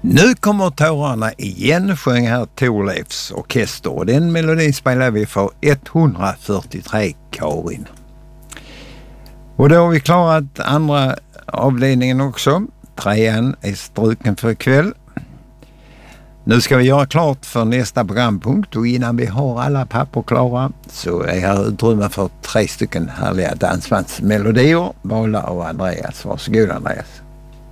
Nu kommer tårarna igen, sjöng här Thorleifs orkester, och den melodin spelar vi för 143 Karin. Och då har vi klarat andra avdelningen också. Trean är struken för ikväll. Nu ska vi göra klart för nästa programpunkt, och innan vi har alla papper klara så är här utrymme för 3 stycken härliga dansbandsmelodier, valda av Andreas. Varsågod Andreas.